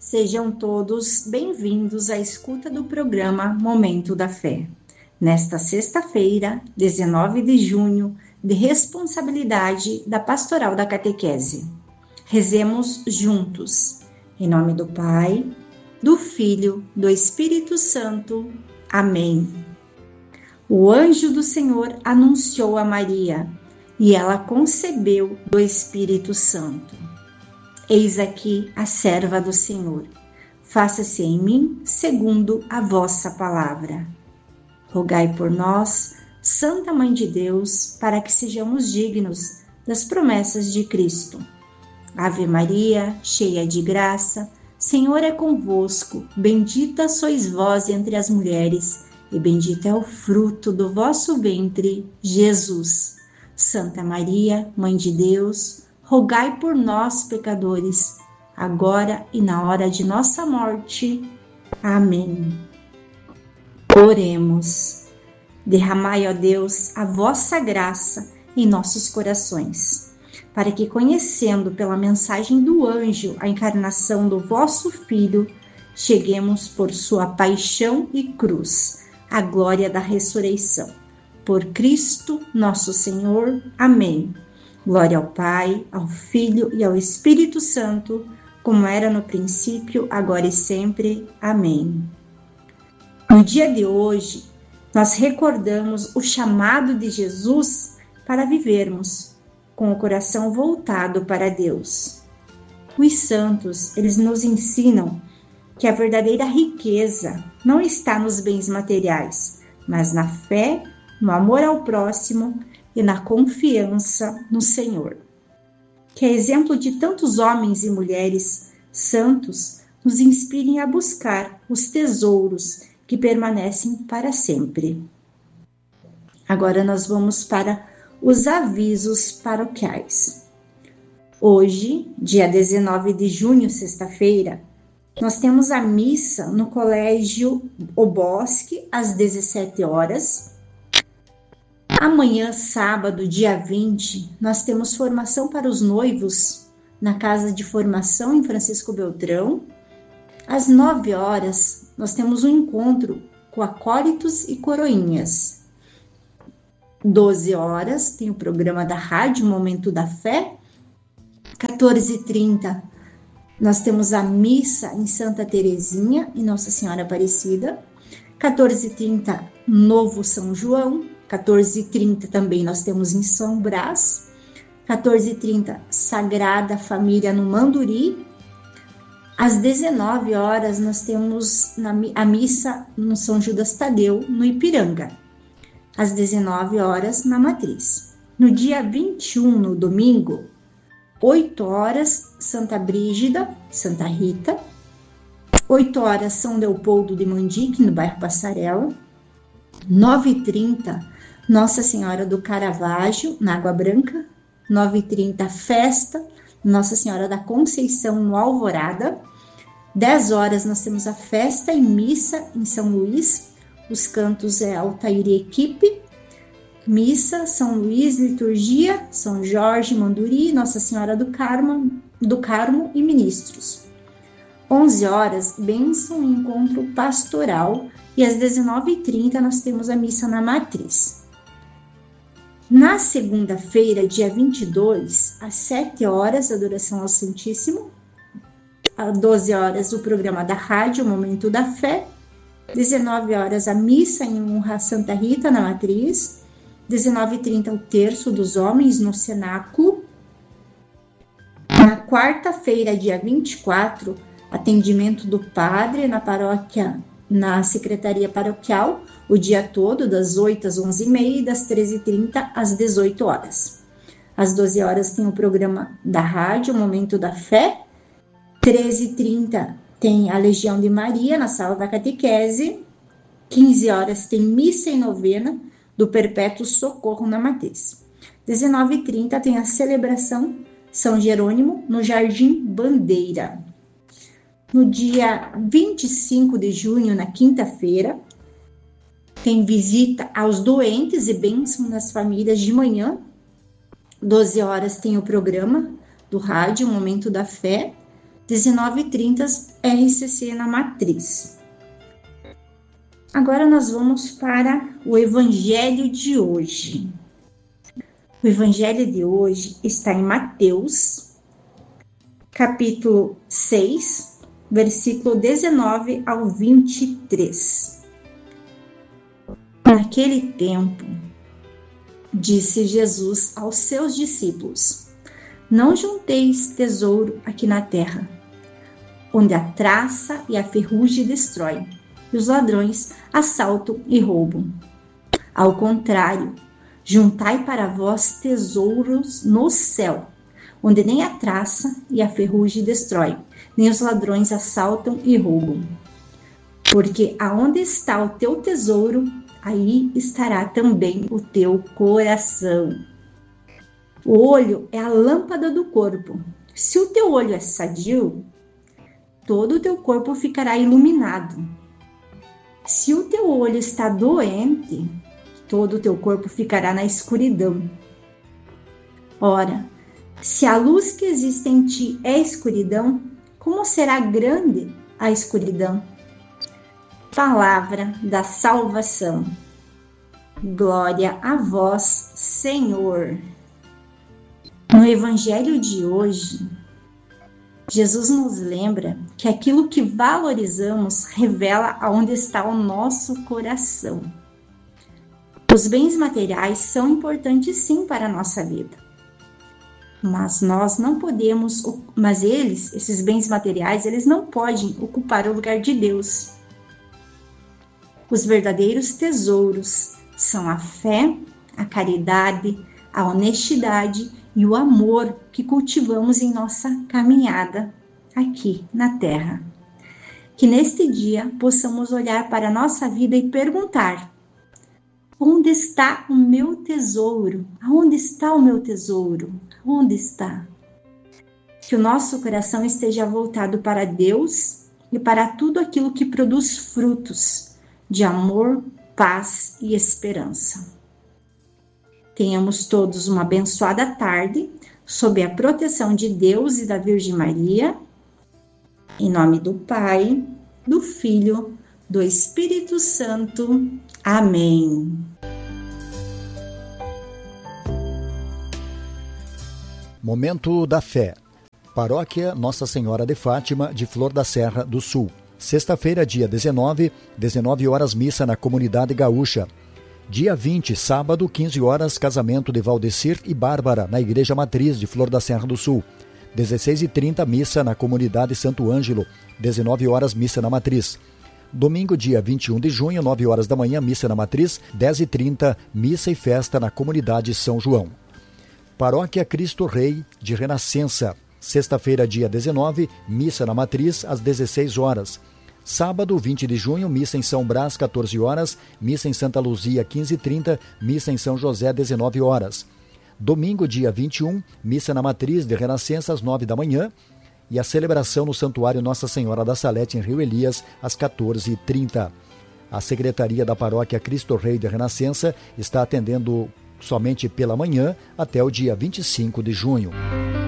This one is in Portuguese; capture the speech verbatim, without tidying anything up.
Sejam todos bem-vindos à escuta do programa Momento da Fé. Nesta sexta-feira, dezenove de junho, de responsabilidade da Pastoral da Catequese. Rezemos juntos. Em nome do Pai, do Filho, do Espírito Santo. Amém. O anjo do Senhor anunciou a Maria, e ela concebeu do Espírito Santo. Eis aqui a serva do Senhor. Faça-se em mim segundo a vossa palavra. Rogai por nós, Santa Mãe de Deus, para que sejamos dignos das promessas de Cristo. Ave Maria, cheia de graça, Senhor é convosco. Bendita sois vós entre as mulheres, e bendito é o fruto do vosso ventre, Jesus. Santa Maria, Mãe de Deus, rogai por nós, pecadores, agora e na hora de nossa morte. Amém. Oremos. Derramai, ó Deus, a vossa graça em nossos corações, para que, conhecendo pela mensagem do anjo a encarnação do vosso Filho, cheguemos por sua paixão e cruz, à glória da ressurreição. Por Cristo nosso Senhor. Amém. Glória ao Pai, ao Filho e ao Espírito Santo, como era no princípio, agora e sempre. Amém. No dia de hoje, nós recordamos o chamado de Jesus para vivermos com o coração voltado para Deus. Os santos, eles nos ensinam que a verdadeira riqueza não está nos bens materiais, mas na fé, no amor ao próximo e na confiança no Senhor. Que a exemplo de tantos homens e mulheres santos nos inspirem a buscar os tesouros que permanecem para sempre. Agora nós vamos para os avisos paroquiais. Hoje, dia dezenove de junho, sexta-feira, nós temos a missa no Colégio O Bosque, às dezessete horas. Amanhã, sábado, dia vinte, nós temos formação para os noivos na Casa de Formação em Francisco Beltrão. Às nove horas, nós temos um encontro com acólitos e coroinhas. doze horas, tem o programa da rádio Momento da Fé. quatorze e trinta, nós temos a missa em Santa Terezinha e Nossa Senhora Aparecida. quatorze e trinta, Novo São João. quatorze e trinta também nós temos em São Brás. quatorze e trinta, Sagrada Família no Manduri. Às dezenove horas nós temos a missa no São Judas Tadeu, no Ipiranga. Às dezenove horas na Matriz. No dia vinte e um, no domingo, oito horas, Santa Brígida, Santa Rita. oito horas, São Leopoldo de Mandique, no bairro Passarela. nove e trinta, Nossa Senhora do Caravaggio, na Água Branca. nove e trinta, festa Nossa Senhora da Conceição, no Alvorada. dez horas, nós temos a festa e missa em São Luís. Os cantos é Altair e Equipe. Missa, São Luís, liturgia, São Jorge, Manduri, Nossa Senhora do Carmo, do Carmo e ministros. onze horas, bênção e encontro pastoral. E às dezenove e trinta nós temos a missa na Matriz. Na segunda-feira, dia vinte e dois, às sete horas, adoração ao Santíssimo. Às doze horas, o programa da rádio, Momento da Fé. dezenove horas, a missa em honra a Santa Rita, na Matriz. dezenove e trinta, o terço dos homens no cenáculo. Na quarta-feira, dia vinte e quatro, atendimento do padre na paróquia, na secretaria paroquial, o dia todo, das oito às onze e meia e das treze e trinta às dezoito horas. Às doze horas tem o programa da rádio, Momento da Fé. treze e trinta tem a Legião de Maria na sala da catequese. quinze horas tem missa e novena do Perpétuo Socorro na Matriz. dezenove e trinta tem a celebração São Jerônimo no Jardim Bandeira. No dia vinte e cinco de junho, na quinta-feira, tem visita aos doentes e bênção nas famílias de manhã. doze horas tem o programa do rádio Momento da Fé. dezenove e trinta R C C na Matriz. Agora nós vamos para o Evangelho de hoje. O Evangelho de hoje está em Mateus, capítulo seis, versículo dezenove ao vinte e três. Naquele tempo, disse Jesus aos seus discípulos: não junteis tesouro aqui na terra, onde a traça e a ferrugem destroem, e os ladrões assaltam e roubam. Ao contrário, juntai para vós tesouros no céu, onde nem a traça e a ferrugem destroem, nem os ladrões assaltam e roubam. Porque aonde está o teu tesouro, aí estará também o teu coração. O olho é a lâmpada do corpo. Se o teu olho é sadio, todo o teu corpo ficará iluminado. Se o teu olho está doente, todo o teu corpo ficará na escuridão. Ora, se a luz que existe em ti é escuridão, como será grande a escuridão? Palavra da salvação. Glória a vós, Senhor. No Evangelho de hoje, Jesus nos lembra que aquilo que valorizamos revela aonde está o nosso coração. Os bens materiais são importantes sim para a nossa vida, mas nós não podemos, mas eles, esses bens materiais, eles não podem ocupar o lugar de Deus. Os verdadeiros tesouros são a fé, a caridade, a honestidade e o amor que cultivamos em nossa caminhada aqui na Terra. Que neste dia possamos olhar para a nossa vida e perguntar: onde está o meu tesouro? Aonde está o meu tesouro? Onde está? Que o nosso coração esteja voltado para Deus e para tudo aquilo que produz frutos de amor, paz e esperança. Tenhamos todos uma abençoada tarde, sob a proteção de Deus e da Virgem Maria. Em nome do Pai, do Filho, do Espírito Santo. Amém. Momento da Fé. Paróquia Nossa Senhora de Fátima, de Flor da Serra do Sul. Sexta-feira, dia dezenove, dezenove horas, missa na Comunidade Gaúcha. Dia vinte, sábado, quinze horas, casamento de Valdecir e Bárbara, na Igreja Matriz de Flor da Serra do Sul. dezesseis e trinta, missa na Comunidade Santo Ângelo. dezenove horas, missa na Matriz. Domingo, dia vinte e um de junho, nove horas da manhã, missa na Matriz. dez e trinta, missa e festa na Comunidade São João. Paróquia Cristo Rei de Renascença. Sexta-feira, dia dezenove, missa na Matriz, às dezesseis horas. Sábado, vinte de junho, missa em São Brás, quatorze horas, missa em Santa Luzia, quinze e trinta, missa em São José, dezenove horas. Domingo, dia vinte e um, missa na Matriz de Renascença, às nove da manhã, e a celebração no Santuário Nossa Senhora da Salete, em Rio Elias, às quatorze e trinta. A Secretaria da Paróquia Cristo Rei de Renascença está atendendo somente pela manhã até o dia vinte e cinco de junho.